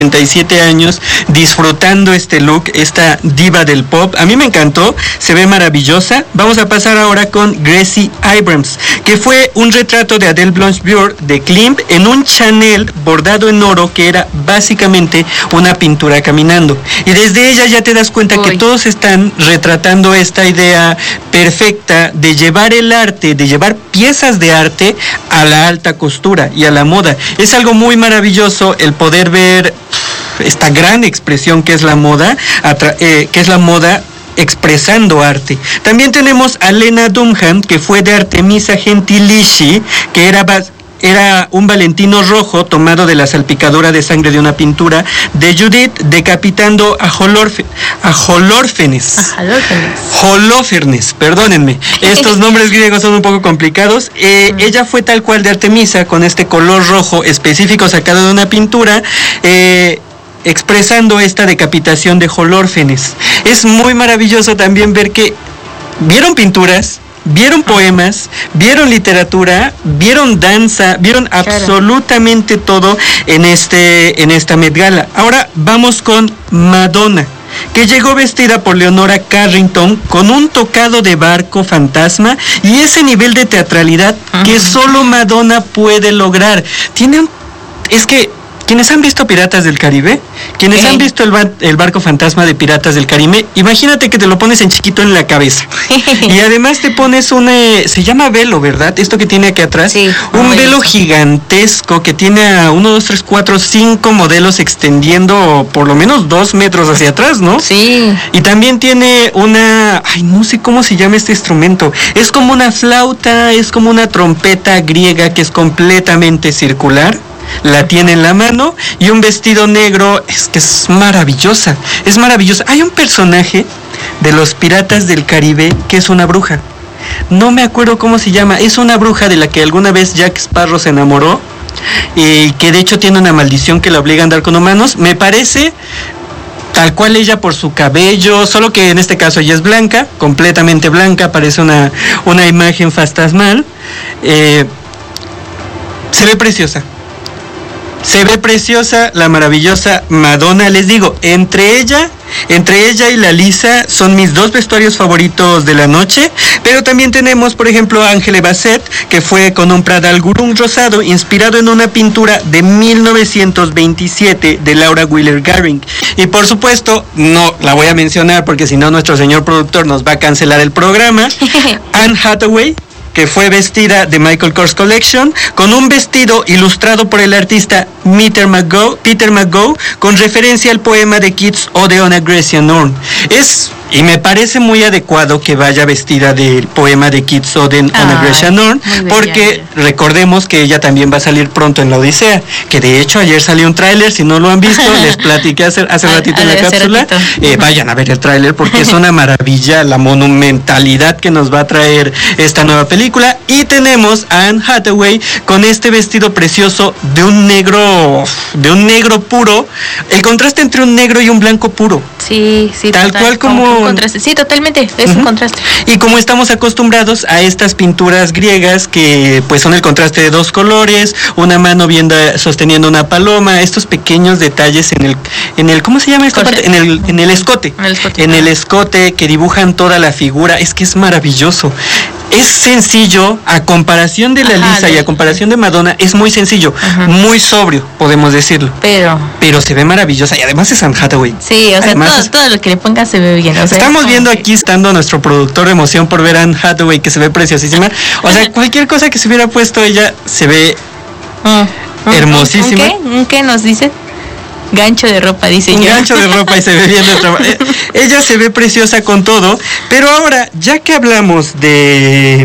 37 años disfrutando este look, esta diva del pop. A mí me encantó, se ve maravillosa. Vamos a pasar ahora con Gracie Abrams, que fue un retrato de Adele Blanchard de Klimt en un Chanel bordado en oro, que era básicamente una pintura caminando. Y desde ella ya te das cuenta que todos están retratando esta idea perfecta de llevar el arte, de llevar piezas de arte a la alta costura y a la moda. Es algo muy maravilloso el poder ver esta gran expresión que es la moda, expresando arte. También tenemos a Lena Dunham, que fue de Artemisa Gentileschi, que era un Valentino rojo tomado de la salpicadura de sangre de una pintura de Judith, decapitando a Holofernes, perdónenme. Estos nombres griegos son un poco complicados. Ella fue tal cual de Artemisa, con este color rojo específico sacado de una pintura, expresando esta decapitación de Holofernes. Es muy maravilloso también ver que vieron pinturas, vieron poemas, vieron literatura, vieron danza, vieron absolutamente todo en esta Met Gala. Ahora vamos con Madonna, que llegó vestida por Leonora Carrington con un tocado de barco fantasma y ese nivel de teatralidad que solo Madonna puede lograr. Quienes han visto Piratas del Caribe, quienes han visto el barco fantasma de Piratas del Caribe, imagínate que te lo pones en chiquito en la cabeza. Y además te pones se llama velo, ¿verdad? Esto que tiene aquí atrás. Sí, un velo gigantesco que tiene a 1, 2, 3, 4, 5 modelos extendiendo por lo menos 2 metros hacia atrás, ¿no? Sí. Y también tiene no sé cómo se llama este instrumento. Es como una flauta, es como una trompeta griega que es completamente circular. La tiene en la mano y un vestido negro, es maravillosa, es maravillosa. Hay un personaje de los Piratas del Caribe que es una bruja. No me acuerdo cómo se llama, es una bruja de la que alguna vez Jack Sparrow se enamoró y que de hecho tiene una maldición que la obliga a andar con humanos. Me parece tal cual ella por su cabello, solo que en este caso ella es blanca, completamente blanca, parece una imagen fantasmal. Se ve preciosa. Se ve preciosa la maravillosa Madonna. Les digo, entre ella y la Lisa son mis 2 vestuarios favoritos de la noche. Pero también tenemos, por ejemplo, a Angela Bassett, que fue con un Prada Algurún rosado inspirado en una pintura de 1927 de Laura Wheeler Garring. Y por supuesto, no la voy a mencionar porque si no nuestro señor productor nos va a cancelar el programa. Anne Hathaway, que fue vestida de Michael Kors Collection, con un vestido ilustrado por el artista Peter McGough, con referencia al poema de Keats Ode on a Grecian Urn. Y me parece muy adecuado que vaya vestida del poema de Keats Ode on a Grecian Urn, porque recordemos que ella también va a salir pronto en la Odisea, que de hecho ayer salió un tráiler, si no lo han visto, les platiqué hace ratito en la cápsula. Vayan a ver el tráiler porque es una maravilla la monumentalidad que nos va a traer esta nueva película. Y tenemos a Anne Hathaway con este vestido precioso de un negro puro, el contraste entre un negro y un blanco puro. Sí, tal cual como contraste. Sí, totalmente, es un contraste. Y como estamos acostumbrados a estas pinturas griegas que pues son el contraste de 2 colores, una mano sosteniendo una paloma, estos pequeños detalles en el ¿cómo se llama esta parte? En el escote. En el escote que dibujan toda la figura, es que es maravilloso. Es sencillo, a comparación de la Lisa y a comparación de Madonna, es muy sencillo, muy sobrio, podemos decirlo. Pero se ve maravillosa y además es Anne Hathaway. Sí, o sea, todo lo que le pongas se ve bien. O sea, estamos viendo aquí, estando a nuestro productor de emoción por ver a Anne Hathaway, que se ve preciosísima. O sea, cualquier cosa que se hubiera puesto ella se ve hermosísima. ¿Qué nos dice? Gancho de ropa, dice un gancho de ropa y se ve bien ella se ve preciosa con todo. Pero ahora, ya que hablamos de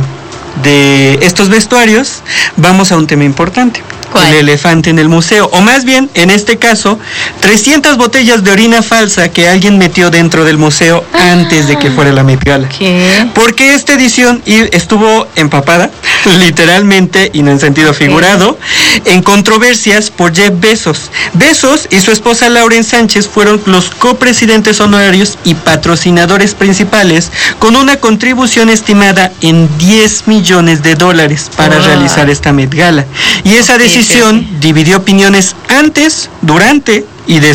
estos vestuarios, vamos a un tema importante. ¿Cuál? El elefante en el museo, o más bien, en este caso, 300 botellas de orina falsa que alguien metió dentro del museo antes de que fuera la Met Gala. ¿Qué? Porque esta edición estuvo empapada, literalmente y no en sentido figurado, en controversias por Jeff Bezos. Bezos y su esposa Lauren Sánchez fueron los copresidentes honorarios y patrocinadores principales, con una contribución estimada en $10 millones para realizar esta Met Gala. Y esa decisión televisión sí. dividió opiniones antes, durante y